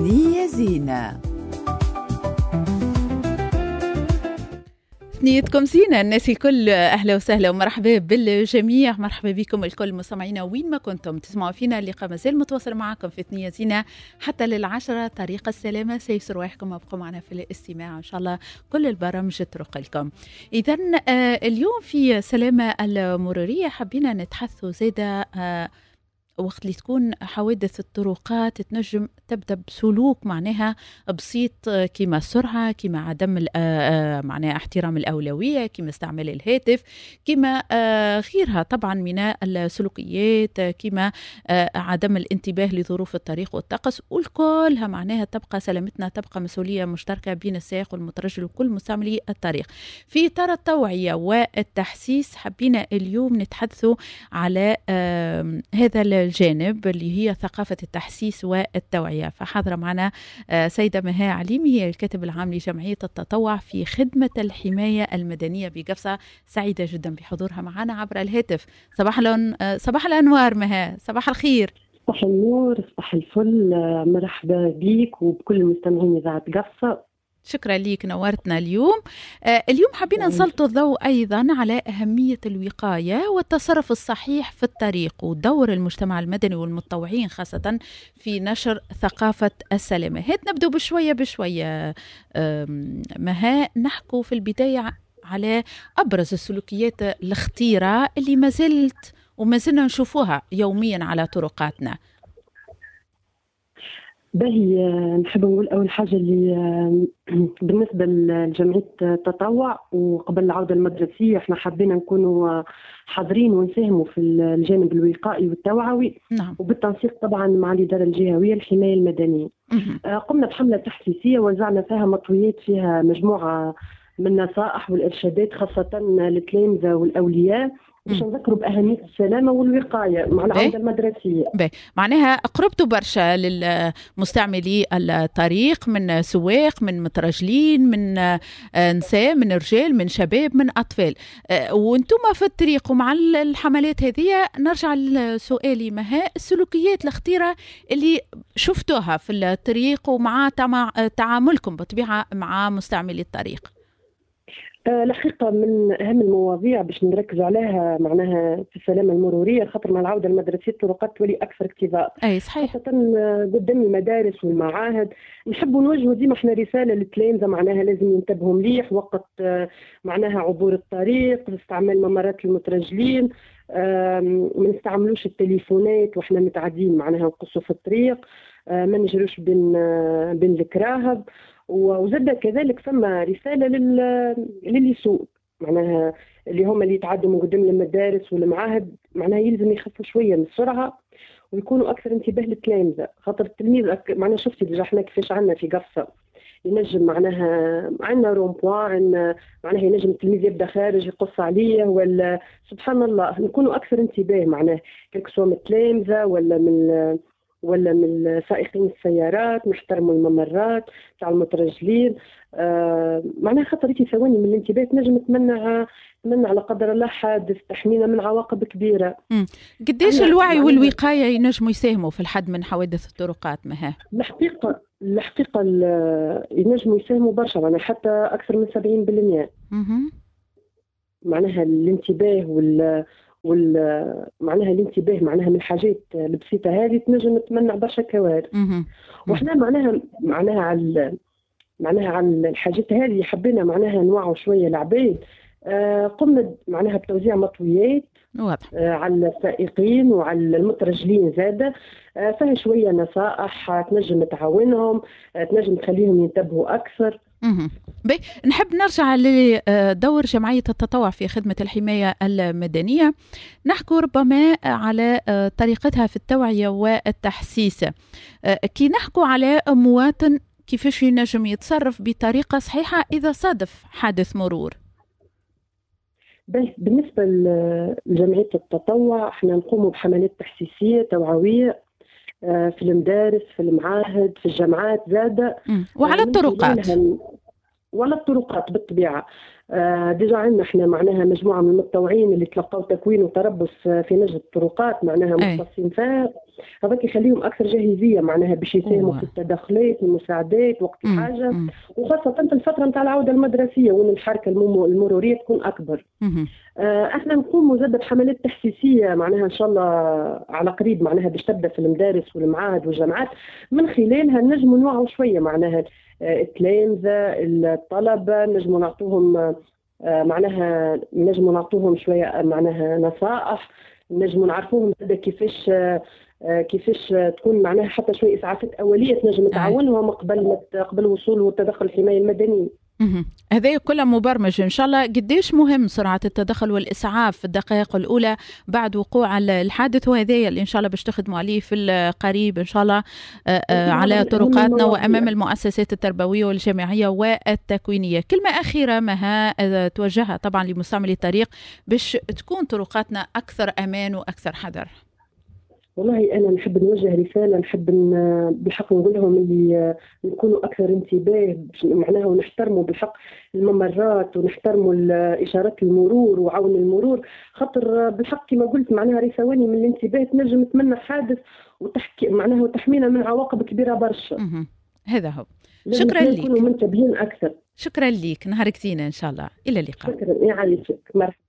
ثنية زينة. ثنيتكم زينة الناس الكل، أهلا وسهلا ومرحبا بالجميع. مرحبا بكم الكل مستمعينا وين ما كنتم تسمعوا فينا. اللقاء مازال متواصل معكم في ثنية زينة حتى لل10. طريق السلامة سيسر رواحكم، ابقوا معنا في الاستماع إن شاء الله كل البرامج تروق لكم. إذن اليوم في سلامة المرورية حبينا نتحدثوا زيادة وقت اللي تكون حوادث الطرقات تنجم تبدأ بسلوك معناها بسيط كما السرعة، كما عدم معناها احترام الأولوية، كما استعمال الهاتف، كما غيرها طبعا من السلوكيات، كما عدم الانتباه لظروف الطريق والطقس، والكلها معناها تبقى سلامتنا، تبقى مسؤولية مشتركة بين السائق والمترجل وكل مستعملي الطريق. في إطار التوعية والتحسيس حبينا اليوم نتحدثوا على هذا الجانب اللي هي ثقافة التحسيس والتوعية. فحاضرة معنا سيدة مها عليمي، هي الكاتب العام لجمعية التطوع في خدمة الحماية المدنية بقفصة. سعيدة جدا بحضورها معنا عبر الهاتف. صباح الأنوار مها، صباح الخير. صباح النور، صباح الفل، مرحبا بيك وبكل مستمعين إذاعة قفصة. شكرا ليك، نورتنا اليوم. اليوم حبينا نسلط الضوء أيضا على أهمية الوقاية والتصرف الصحيح في الطريق ودور المجتمع المدني والمتطوعين خاصة في نشر ثقافة السلامة. هات نبدو بشوية مها، نحكوا في البداية على أبرز السلوكيات الخطيرة اللي ما زلنا نشوفوها يوميا على طرقاتنا. باهي، نحب نقول أول حاجة اللي بالنسبة لجمعية التطوع وقبل العودة المدرسية احنا حابين نكونوا حاضرين ونساهموا في الجانب الوقائي والتوعوي. نعم. وبالتنسيق طبعا مع الإدارة الجهوية الحماية المدنية. قمنا بحملة تحسيسية وزعنا فيها مطويات فيها مجموعة من النصائح والإرشادات خاصة للتلامذة والأولياء باش نذكروا بأهمية السلامة والوقاية مع العودة المدرسية. معناها قربتوا برشا للمستعملي الطريق، من سواق، من مترجلين، من نساء، من رجال، من شباب، من أطفال، وانتم في الطريق ومع الحملات هذه. نرجع لسؤالي مها، السلوكيات الخطيرة اللي شفتوها في الطريق ومع تعاملكم بطبيعة مع مستعملي الطريق. الحقيقة من أهم المواضيع باش نركز عليها معناها في السلامة المرورية، خاطر مع العودة المدرسية الطرقات تولي أكثر اكتظاظ. أي صحيح. خاصة قدام المدارس والمعاهد. نحبوا نوجهوا ديما احنا رسالة للتلامذة معناها لازم ينتبهوا مليح وقت معناها عبور الطريق، استعمال ممرات المترجلين، ما نستعملوش التليفونات واحنا متعدين معناها نقصوا في الطريق، ما نجروش بين الكراهب. وزاد كذلك ثم رسالة للي يسوق معناها اللي هم اللي يتعدوا من قدام المدارس والمعاهد، معناها يلزم يخفوا شوية من السرعة ويكونوا أكثر انتباه للتلامذة. خاطر التلميذ معناها شفتي ديجا احنا كيفاش عندنا في قفصة ينجم معناها عندنا رومبوان، معناها ينجم التلميذ يبدا خارج يقص عليه، ولا سبحان الله نكونوا أكثر انتباه معناها كسواء من التلامذة ولا من سائقين السيارات، نحترموا الممرات تاع المترجلين. معناها خاطر في ثواني من الانتباه نجم تمنع لا قدر الله حادث، تحمينا من عواقب كبيرة. قديش الوعي والوقاية ينجموا يساهموا في الحد من حوادث الطرقات مها؟ الحقيقة ينجموا يساهموا برشا، معناها حتى أكثر من 70%. معناها الانتباه معناها الانتباه معناها من الحاجات البسيطة هذه تنجم تمنع برشا كوارث. واحنا معناها على الحاجات هذه حبينا معناها نوعوا شوية العباد. قمنا معناها بتوزيع مطويات على السائقين وعلى المترجلين زادة، فيها شوية نصائح تنجم تعاونهم، تنجم تخليهم ينتبهوا أكثر. نحب نرجع لدور جمعية التطوع في خدمة الحماية المدنية، نحكي ربما على طريقتها في التوعية والتحسيس. كي نحكوا على مواطن كيفاش ينجم يتصرف بطريقة صحيحة إذا صادف حادث مرور. بالنسبة لجمعية التطوع احنا نقوم بحملات تحسيسية توعوية في المدارس، في المعاهد، في الجامعات زادة، وعلى الطرقات بالطبيعة. ديجا عندنا احنا معناها مجموعه من المتطوعين اللي تلقوا تكوين وتربص في نجد الطرقات معناها مختصين فيها، هذاك يخليهم اكثر جاهزيه معناها باش يساهموا في التدخلات والمساعدات وقت الحاجه، وخاصه في الفتره نتاع العوده المدرسيه وين الحركه المروريه تكون اكبر. احنا نقوم زاد بحملات تحسيسيه معناها ان شاء الله على قريب معناها باش تبدا في المدارس والمعاهد والجامعات، من خلالها نجموا نوعوا شويه معناها التلامذه الطلبه، نجموا نعطوهم معناها نجموا نعطوهم شويه معناها نصائح، نجموا نعرفوهم كيفاش تكون معناها حتى شويه اسعافات اوليه تنجم تعاونهم قبل وصول والتدخل الحمايه المدني. هذا كله مبرمج إن شاء الله. قديش مهم سرعة التدخل والإسعاف في الدقائق الأولى بعد وقوع الحادث، وهذا اللي إن شاء الله باش تخدموا عليه في القريب إن شاء الله على طرقاتنا وأمام المؤسسات التربوية والجامعية والتكوينية. كلمة أخيرة مها توجهها طبعا لمستعملي الطريق باش تكون طرقاتنا أكثر أمان وأكثر حذر. والله أنا نحب نوجه رسالة، نحب بالحق نقول لهم اللي نكونوا أكثر انتباه معناها، ونحترموا بالحق الممرات ونحترموا إشارات المرور وعون المرور، خاطر بالحق كما قلت معناها رثواني من الانتباه تنجم تمنع حادث معناها وتحمينا من عواقب كبيرة برشا. هذا هو. شكرا لك. نكونوا منتبهين أكثر. شكرا لك، نهارك زينة إن شاء الله، إلى اللقاء. شكرا، يعيشك، مرحبا.